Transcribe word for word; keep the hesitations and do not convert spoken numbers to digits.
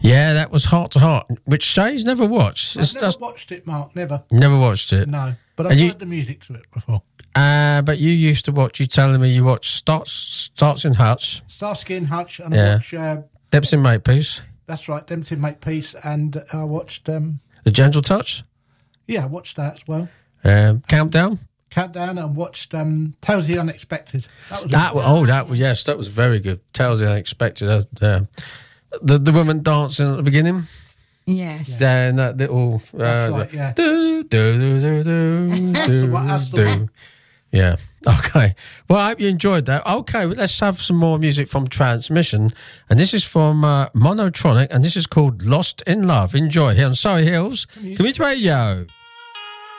Yeah, that was Heart to Heart, which Shay's never watched. I've It's never just- watched it, Mark. Never. Never watched it. No, but I've And you- heard the music to it before. Uh, but you used to watch, you telling me you watched Starts, Starts in Hutch, Starsky and Hutch, and Yeah. I watch. Uh, Dempsey Makepeace, that's right, Them Two Make Peace, and I watched. Um, The Gentle Touch, yeah, I watched that as well. um, Countdown. Countdown, and watched um, Tales of the Unexpected. That was That was, oh, that was, yes, that was very good. Tales of the Unexpected. Uh, uh, the the woman dancing at the beginning. Yes. Then that little. Uh, That's right, yeah. Do, do, do, do, do, That's the do, one, that's the do. one. Yeah. Okay. Well, I hope you enjoyed that. Okay, well, let's have some more music from Transmission. And this is from uh, Monotronic, and this is called Lost in Love. Enjoy here on Surrey Hills Community Radio.